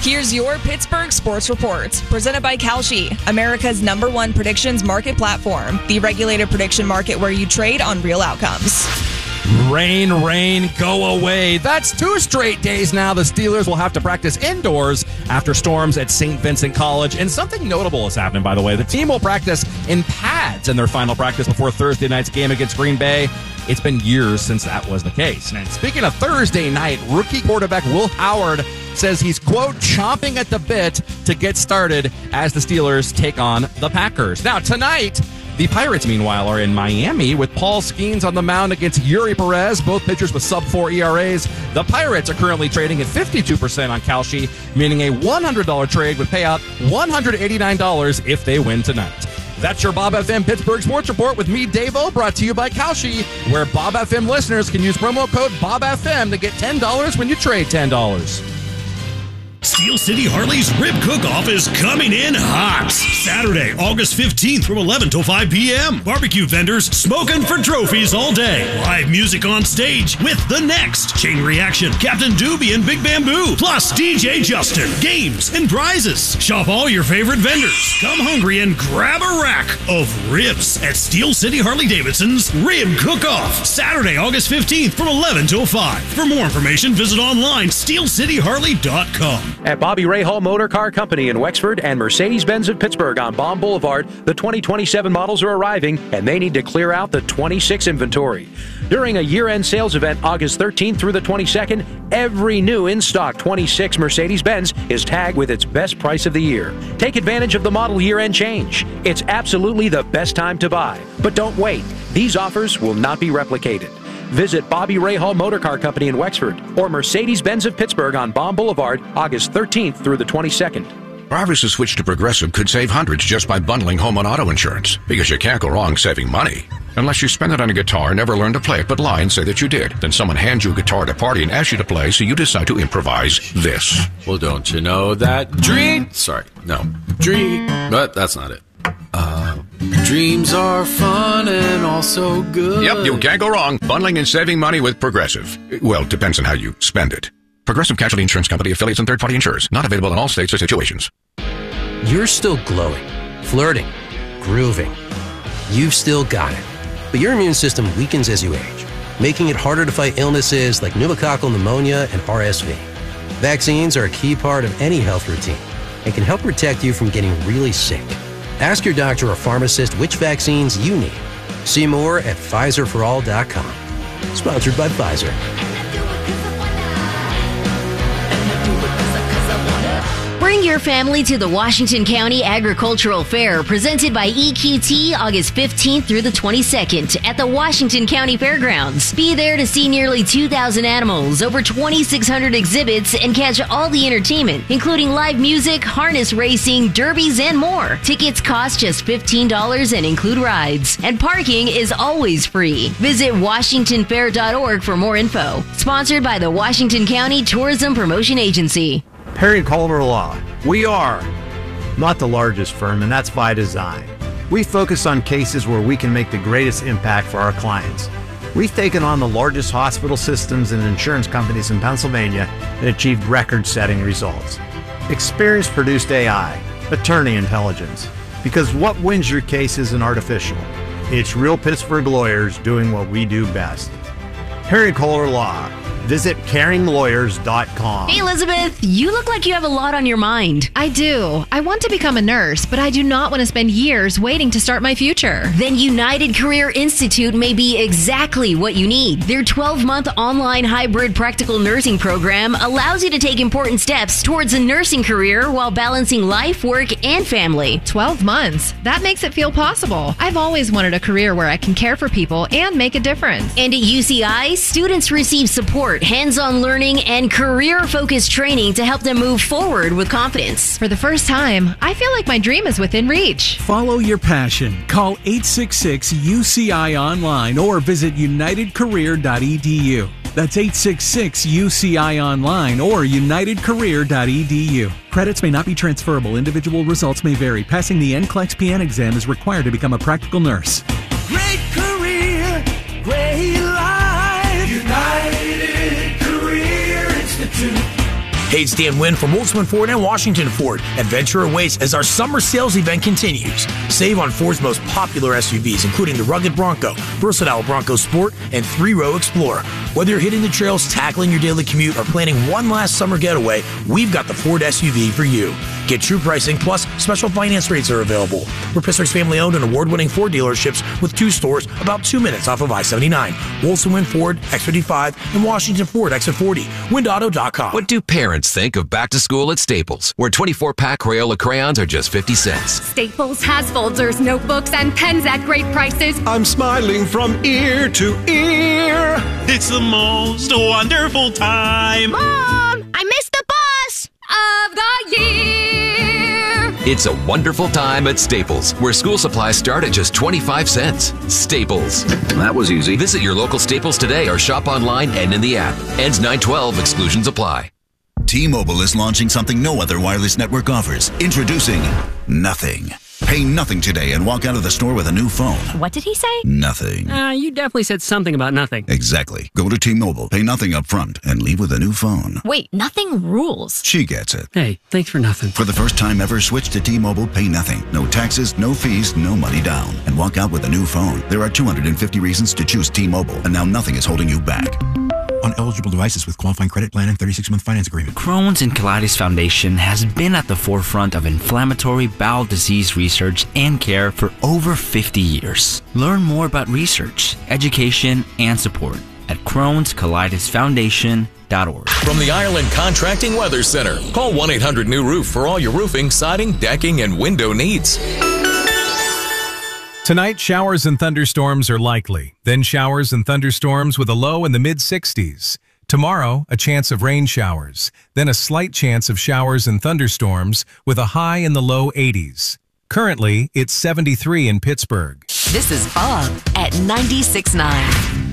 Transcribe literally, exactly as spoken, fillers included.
Here's your Pittsburgh Sports Report, presented by Kalshi, America's number one predictions market platform, the regulated prediction market where you trade on real outcomes. Rain, rain, go away. That's two straight days now the Steelers will have to practice indoors after storms at Saint Vincent College. And something notable is happening, by the way. The team will practice in pads in their final practice before Thursday night's game against Green Bay. It's been years since that was the case. And speaking of Thursday night, rookie quarterback Will Howard says he's, quote, chomping at the bit to get started as the Steelers take on the Packers. Now, tonight, the Pirates, meanwhile, are in Miami with Paul Skeens on the mound against Yuri Perez, both pitchers with sub four E R As. The Pirates are currently trading at fifty-two percent on Kalshi, meaning a one hundred dollars trade would pay out one hundred eighty-nine dollars if they win tonight. That's your Bob F M Pittsburgh Sports Report with me, Dave-O, brought to you by Kalshi, where Bob F M listeners can use promo code Bob F M to get ten dollars when you trade ten dollars. Steel City Harley's Rib Cook-Off is coming in hot. Saturday, August fifteenth from eleven till five p.m. Barbecue vendors smoking for trophies all day. Live music on stage with The Next, Chain Reaction, Captain Doobie and Big Bamboo, plus D J Justin, games and prizes. Shop all your favorite vendors. Come hungry and grab a rack of ribs at Steel City Harley-Davidson's Rib Cook-Off. Saturday, August fifteenth from eleven till five. For more information, visit online steel city harley dot com. At Bobby Rahal Motor Car Company in Wexford and Mercedes-Benz of Pittsburgh on Baum Boulevard, the twenty twenty-seven models are arriving, and they need to clear out the twenty-six inventory. During a year-end sales event August thirteenth through the twenty-second, every new in-stock twenty-six Mercedes-Benz is tagged with its best price of the year. Take advantage of the model year-end change. It's absolutely the best time to buy. But don't wait. These offers will not be replicated. Visit Bobby Rahal Motor Car Company in Wexford or Mercedes-Benz of Pittsburgh on Baum Boulevard, August thirteenth through the twenty-second. Drivers who switch to Progressive could save hundreds just by bundling home and auto insurance, because you can't go wrong saving money. Unless you spend it on a guitar and never learn to play it but lie and say that you did. Then someone hands you a guitar at a party and asks you to play, so you decide to improvise this. Well, don't you know that dream... Sorry, no. Dream... But that's not it. Uh, dreams are fun and also good. Yep, you can't go wrong bundling and saving money with Progressive. Well, depends on how you spend it. Progressive Casualty Insurance Company, affiliates, and third-party insurers. Not available in all states or situations. You're still glowing, flirting, grooving. You've still got it. But your immune system weakens as you age, making it harder to fight illnesses like pneumococcal pneumonia and R S V. Vaccines are a key part of any health routine and can help protect you from getting really sick. Ask your doctor or pharmacist which vaccines you need. See more at Pfizer for all dot com. Sponsored by Pfizer. Bring your family to the Washington County Agricultural Fair, presented by E Q T, August fifteenth through the twenty-second at the Washington County Fairgrounds. Be there to see nearly two thousand animals, over twenty-six hundred exhibits, and catch all the entertainment, including live music, harness racing, derbies, and more. Tickets cost just fifteen dollars and include rides. And parking is always free. Visit washington fair dot org for more info. Sponsored by the Washington County Tourism Promotion Agency. Perry Kohler Law. We are not the largest firm, and that's by design. We focus on cases where we can make the greatest impact for our clients. We've taken on the largest hospital systems and insurance companies in Pennsylvania and achieved record-setting results. Experience produced A I, attorney intelligence, because what wins your case isn't artificial. It's real Pittsburgh lawyers doing what we do best. Perry Kohler Law. Visit caring lawyers dot com. Hey, Elizabeth, you look like you have a lot on your mind. I do. I want to become a nurse, but I do not want to spend years waiting to start my future. Then United Career Institute may be exactly what you need. Their twelve-month online hybrid practical nursing program allows you to take important steps towards a nursing career while balancing life, work, and family. twelve months? That makes it feel possible. I've always wanted a career where I can care for people and make a difference. And at U C I, students receive support, hands-on learning, and career-focused training to help them move forward with confidence. For the first time, I feel like my dream is within reach. Follow your passion. Call eight six six U C I online or visit united career dot e d u. That's eight six six U C I online or united career dot e d u. Credits may not be transferable. Individual results may vary. Passing the N C L E X P N exam is required to become a practical nurse. Great career, great life. United Career Institute. Hey, it's Dan Wynn from Wolfsman Ford and Washington Ford. Adventure awaits as our summer sales event continues. Save on Ford's most popular S U Vs, including the rugged Bronco, versatile Bronco Sport, and three-row Explorer. Whether you're hitting the trails, tackling your daily commute, or planning one last summer getaway, we've got the Ford S U V for you. Get true pricing, plus special finance rates are available. We're Pittsburgh's family-owned and award-winning Ford dealerships with two stores about two minutes off of I seventy-nine. Wolfson Wind Ford, X fifty-five, and Washington Ford, Exit forty. wind auto dot com. What do parents think of back to school at Staples, where twenty-four pack Crayola crayons are just fifty cents? Staples has folders, notebooks, and pens at great prices. I'm smiling from ear to ear. It's the most wonderful time. Mom, I missed the bus of the year. It's a wonderful time at Staples, where school supplies start at just twenty-five cents. Staples. That was easy. Visit your local Staples today or shop online and in the app. Ends nine twelve. Exclusions apply. T-Mobile is launching something no other wireless network offers. Introducing Nothing. Pay nothing today and walk out of the store with a new phone. What did he say? Nothing. Uh, you definitely said something about nothing. Exactly. Go to T-Mobile, pay nothing up front, and leave with a new phone. Wait, nothing rules. She gets it. Hey, thanks for nothing. For the first time ever, switch to T-Mobile, pay nothing. No taxes, no fees, no money down. And walk out with a new phone. There are two hundred fifty reasons to choose T-Mobile, and now nothing is holding you back. On eligible devices with qualifying credit plan and thirty-six month finance agreement. Crohn's and Colitis Foundation has been at the forefront of inflammatory bowel disease research and care for over fifty years. Learn more about research, education, and support at Crohn's Colitis Foundation dot org. From the Ireland Contracting Weather Center, call one eight hundred new roof for all your roofing, siding, decking, and window needs. Tonight, showers and thunderstorms are likely, then showers and thunderstorms with a low in the mid sixties. Tomorrow, a chance of rain showers, then a slight chance of showers and thunderstorms with a high in the low eighties. Currently, it's seventy-three in Pittsburgh. This is Bob at ninety-six point nine.